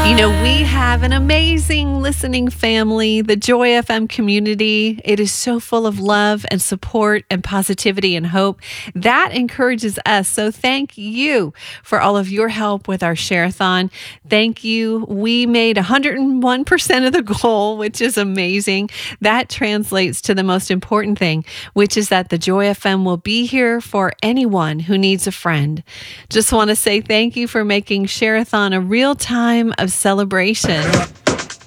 We have an amazing listening family, the Joy FM community. It is so full of love and support and positivity and hope. That encourages us. So thank you for all of your help with our Share-a-thon. Thank you. We made 101% of the goal, which is amazing. That translates to the most important thing, which is that the Joy FM will be here for anyone who needs a friend. Just want to say thank you for making Share-a-thon a real time of celebration.